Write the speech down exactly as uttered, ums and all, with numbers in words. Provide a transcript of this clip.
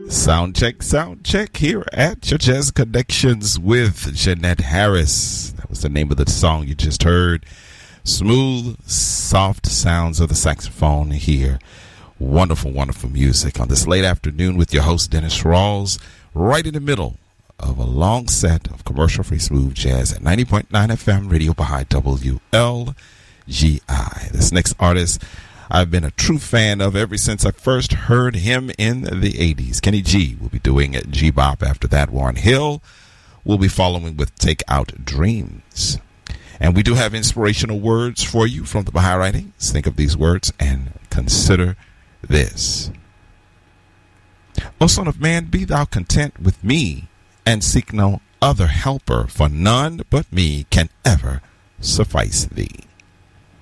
Sound check, sound check here at your Jazz Connections with Jeanette Harris. That was the name of the song you just heard. Smooth, soft sounds of the saxophone here. Wonderful, wonderful music on this late afternoon with your host, Dennis Rawls, right in the middle of a long set of commercial-free smooth jazz at ninety point nine F M Radio Baha'i W L G I. This next artist I've been a true fan of ever since I first heard him in the eighties. Kenny G will be doing G-Bop after that. Warren Hill will be following with Take Out Dreams. And we do have inspirational words for you from the Baha'i writings. Think of these words and consider this. O son of man, be thou content with me, and seek no other helper, for none but me can ever suffice thee.